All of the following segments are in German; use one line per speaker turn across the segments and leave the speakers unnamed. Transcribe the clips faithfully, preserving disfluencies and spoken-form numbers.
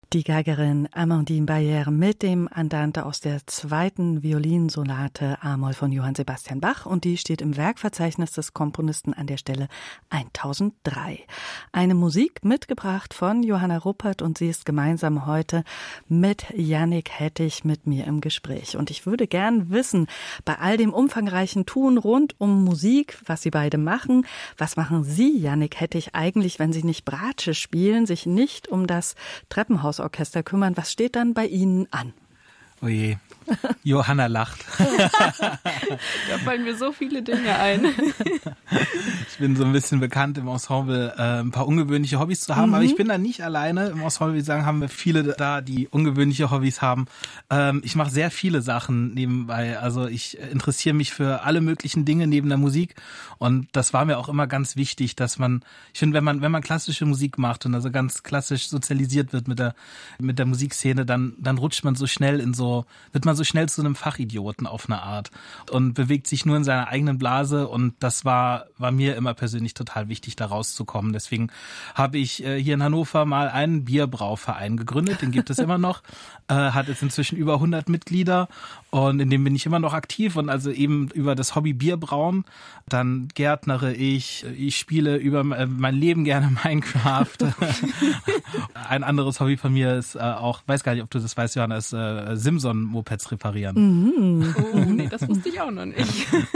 Die Geigerin Amandine Bayer mit dem Andante aus der zweiten Violinsonate A-Moll von Johann Sebastian Bach, und die steht im Werkverzeichnis des Komponisten an der Stelle tausenddrei. Eine Musik mitgebracht von Johanna Ruppert, und sie ist gemeinsam heute mit Jannik Hettich mit mir im Gespräch. Und ich würde gern wissen, bei all dem umfangreichen Tun rund um Musik, was Sie beide machen, was machen Sie, Jannik Hettich, eigentlich, wenn Sie nicht Bratsche spielen, sich nicht um das Treppenhaus Orchester kümmern? Was steht dann bei Ihnen an?
Oh je, Johanna lacht.
Da fallen mir so viele Dinge ein.
Ich bin so ein bisschen bekannt im Ensemble, äh, ein paar ungewöhnliche Hobbys zu haben, mhm. aber ich bin da nicht alleine. Im Ensemble, wie sagen, haben wir viele da, die ungewöhnliche Hobbys haben. Ähm, ich mache sehr viele Sachen nebenbei. Also ich interessiere mich für alle möglichen Dinge neben der Musik, und das war mir auch immer ganz wichtig, dass man, ich finde, wenn man wenn man klassische Musik macht und also ganz klassisch sozialisiert wird mit der mit der Musikszene, dann dann rutscht man so schnell in so wird man so schnell zu einem Fachidioten auf eine Art und bewegt sich nur in seiner eigenen Blase, und das war war mir immer persönlich total wichtig, da rauszukommen. Deswegen habe ich äh, hier in Hannover mal einen Bierbrauverein gegründet, den gibt es immer noch, äh, hat jetzt inzwischen über hundert Mitglieder, und in dem bin ich immer noch aktiv, und also eben über das Hobby Bierbrauen. Dann gärtnere ich, ich spiele über mein Leben gerne Minecraft. Ein anderes Hobby von mir ist äh, auch, weiß gar nicht, ob du das weißt, Johanna, ist äh, Simson-Mopeds reparieren.
Mhm.
Oh, nee, das wusste ich auch noch nicht.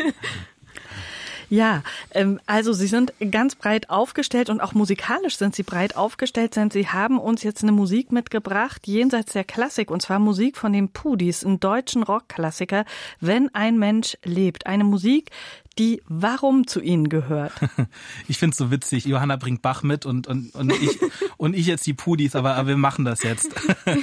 Ja, ähm, also Sie sind ganz breit aufgestellt, und auch musikalisch sind Sie breit aufgestellt, denn Sie haben uns jetzt eine Musik mitgebracht, jenseits der Klassik, und zwar Musik von den Pudis, einen deutschen Rockklassiker, Wenn ein Mensch lebt. Eine Musik, die warum zu Ihnen gehört.
Ich find's so witzig. Johanna bringt Bach mit und und und ich und ich jetzt die Pudis, aber, aber wir machen das jetzt.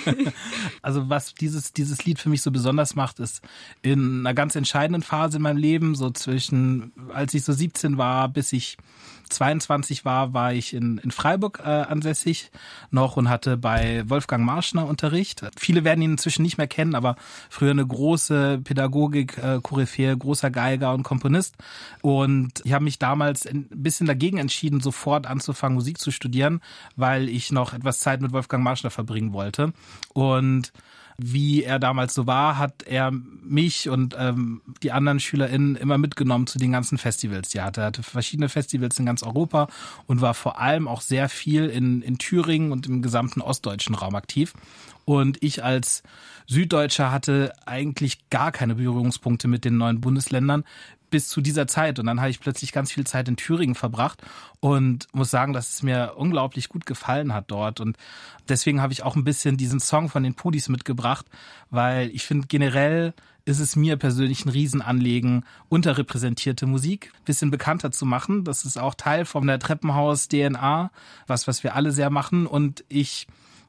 Also was dieses dieses Lied für mich so besonders macht, ist in einer ganz entscheidenden Phase in meinem Leben, so zwischen, als ich so siebzehn war, bis ich zweiundzwanzig war, war ich in, in Freiburg äh, ansässig noch und hatte bei Wolfgang Marschner Unterricht. Viele werden ihn inzwischen nicht mehr kennen, aber früher eine große Pädagogik-Koryphäe, äh, großer Geiger und Komponist. Und ich habe mich damals ein bisschen dagegen entschieden, sofort anzufangen, Musik zu studieren, weil ich noch etwas Zeit mit Wolfgang Marschner verbringen wollte. Und wie er damals so war, hat er mich und ähm, die anderen SchülerInnen immer mitgenommen zu den ganzen Festivals, die er hatte. Er hatte verschiedene Festivals in ganz Europa und war vor allem auch sehr viel in, in Thüringen und im gesamten ostdeutschen Raum aktiv. Und ich als Süddeutscher hatte eigentlich gar keine Berührungspunkte mit den neuen Bundesländern bis zu dieser Zeit. Und dann habe ich plötzlich ganz viel Zeit in Thüringen verbracht und muss sagen, dass es mir unglaublich gut gefallen hat dort. Und deswegen habe ich auch ein bisschen diesen Song von den Pudis mitgebracht, weil ich finde, generell ist es mir persönlich ein Riesenanliegen, unterrepräsentierte Musik ein bisschen bekannter zu machen. Das ist auch Teil von der Treppenhaus-D N A, was, was wir alle sehr machen. Und ich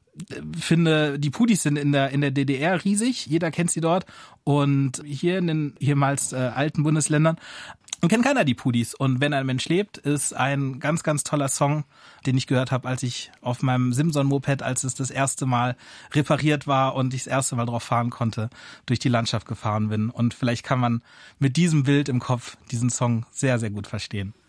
finde, die Pudis sind in der in der D D R riesig, jeder kennt sie dort, und hier in den ehemals äh, alten Bundesländern kennt keiner die Pudis. Und Wenn ein Mensch lebt ist ein ganz, ganz toller Song, den ich gehört habe, als ich auf meinem Simson-Moped, als es das erste Mal repariert war und ich das erste Mal drauf fahren konnte, durch die Landschaft gefahren bin. Und vielleicht kann man mit diesem Bild im Kopf diesen Song sehr, sehr gut verstehen.